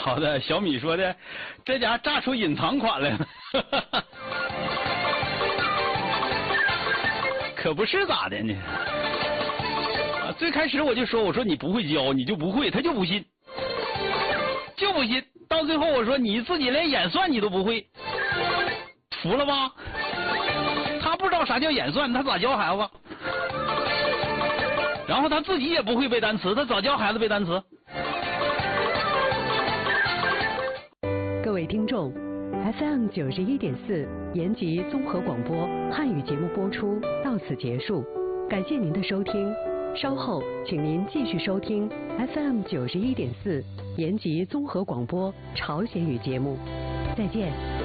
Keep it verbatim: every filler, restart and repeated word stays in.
好的，小米说的，这家炸出隐藏款来了，可不是咋的呢？啊，最开始我就说，我说你不会教，你就不会，他就不信，就不信。到最后我说你自己连演算你都不会，服了吧？他不知道啥叫演算，他咋教孩子？然后他自己也不会背单词，他咋教孩子背单词？ 各位听众 ，F M 九十一点四延吉综合广播汉语节目播出到此结束，感谢您的收听。稍后请您继续收听 F M 九十一点四延吉综合广播朝鲜语节目，再见。